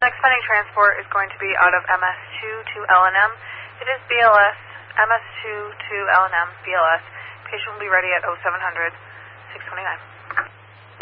Next pending transport is going to be out of MS2 to LNM. It is BLS, MS2 to LNM, BLS. Patient will be ready at 0700 629.